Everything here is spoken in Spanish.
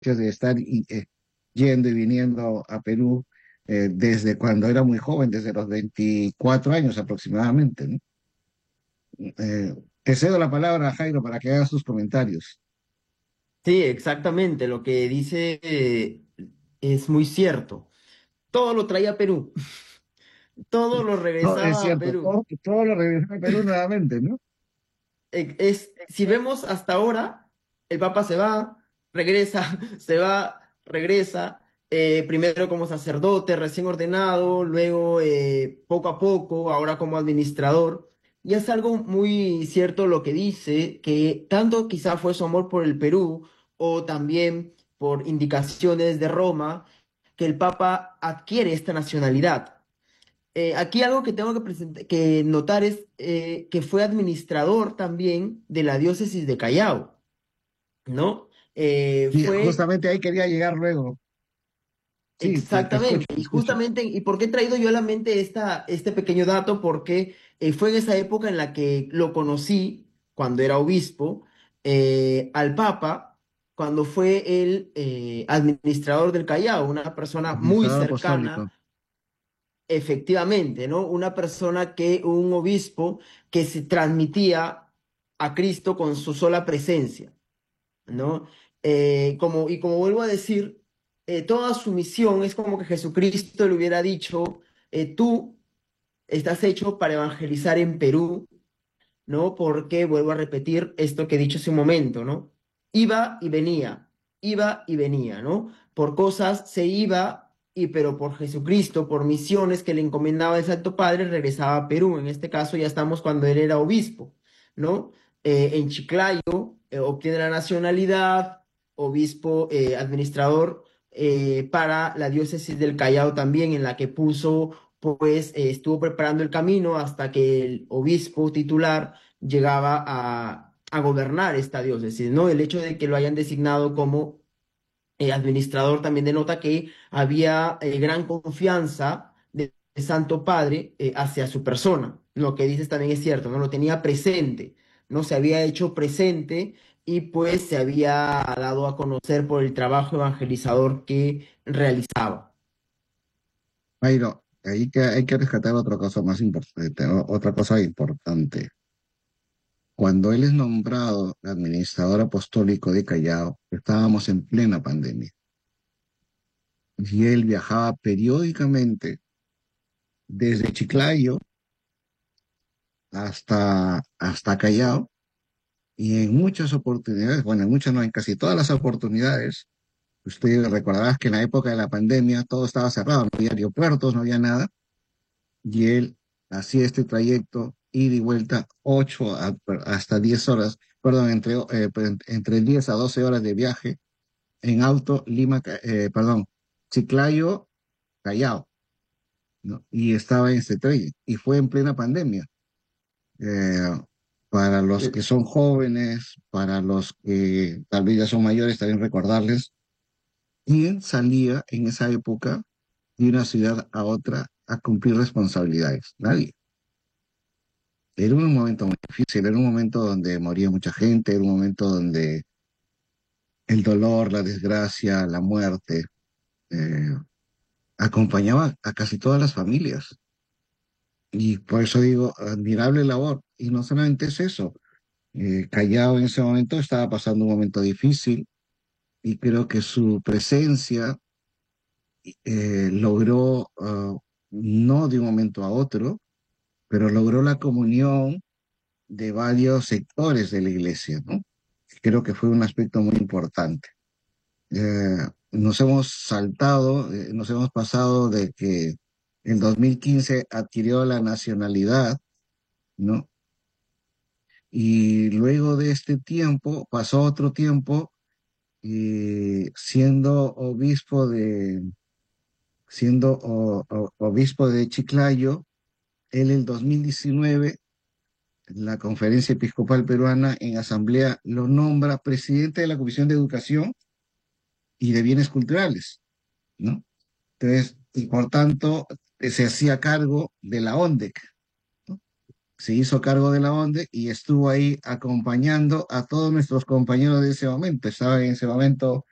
de estar yendo y viniendo a Perú desde cuando era muy joven, desde los 24 años aproximadamente, ¿no? Te cedo la palabra, Jairo, para que hagas tus comentarios. Sí, exactamente. Lo que dice es muy cierto. Todo lo traía a Perú, todo lo No, es regresaba a cierto, Perú. todo lo regresó a Perú nuevamente, ¿no? Si vemos hasta ahora, el Papa se va, regresa, se va, regresa, primero como sacerdote recién ordenado, luego poco a poco, ahora como administrador. Y es algo muy cierto lo que dice, que tanto quizá fue su amor por el Perú o también por indicaciones de Roma, que el Papa adquiere esta nacionalidad. Aquí algo que tengo que notar es que fue administrador también de la diócesis de Callao, ¿no? Y Fue justamente ahí quería llegar luego. Sí, te escucho, exactamente, te y escucho. justamente, ¿y por qué he traído yo a la mente este pequeño dato? Porque fue en esa época en la que lo conocí, cuando era obispo, al Papa, cuando fue el administrador del Callao, una persona muy Administrador apostólico. cercana. Efectivamente, ¿no? Una persona un obispo que se transmitía a Cristo con su sola presencia, ¿no? Y como vuelvo a decir, toda su misión es como que Jesucristo le hubiera dicho, tú estás hecho para evangelizar en Perú, ¿no? Porque vuelvo a repetir esto que he dicho hace un momento, ¿no? Iba y venía, ¿no? Por cosas se iba, pero por Jesucristo, por misiones que le encomendaba el Santo Padre, regresaba a Perú. En este caso ya estamos cuando él era obispo, ¿no? En Chiclayo obtiene la nacionalidad, obispo, administrador para la diócesis del Callao también, en la que puso, pues, estuvo preparando el camino hasta que el obispo titular llegaba a gobernar esta diócesis, ¿no? El hecho de que lo hayan designado como administrador también denota que había gran confianza de Santo Padre hacia su persona. Lo que dices también es cierto, ¿no? Lo tenía presente, ¿no? Se había hecho presente y pues se había dado a conocer por el trabajo evangelizador que realizaba. Jairo, ahí que hay que rescatar otra cosa más importante, otra cosa importante. Cuando él es nombrado administrador apostólico de Callao, estábamos en plena pandemia y él viajaba periódicamente desde Chiclayo hasta Callao y en muchas oportunidades, bueno, en muchas no, en casi todas las oportunidades, usted recordará que en la época de la pandemia todo estaba cerrado, no había aeropuertos, no había nada, y él hacía este trayecto, ida y vuelta, hasta 10 horas, perdón, entre 10 a 12 horas de viaje en auto, perdón, Chiclayo, Callao, ¿no? Y estaba en ese tren, y fue en plena pandemia. Eh, para los que son jóvenes, para los que tal vez ya son mayores, también recordarles, ¿quién salía en esa época de una ciudad a otra a cumplir responsabilidades? Nadie. Era un momento muy difícil, era un momento donde moría mucha gente, era un momento donde el dolor, la desgracia, la muerte eh, acompañaba a casi todas las familias. Y por eso digo, admirable labor. Y no solamente es eso, Callao en ese momento estaba pasando un momento difícil y creo que su presencia logró, no de un momento a otro, pero logró la comunión de varios sectores de la iglesia, ¿no? Creo que fue un aspecto muy importante. Eh, nos hemos saltado, nos hemos pasado de que en 2015 adquirió la nacionalidad, ¿no? Y luego de este tiempo, pasó otro tiempo siendo obispo de Chiclayo, él el 2019 la Conferencia Episcopal Peruana en asamblea lo nombra presidente de la Comisión de Educación y de Bienes Culturales, ¿no? Entonces, y por tanto, se hacía cargo de la ONDEC, ¿no? Se hizo cargo de la ONDEC y estuvo ahí acompañando a todos nuestros compañeros de ese momento. Estaba en ese momento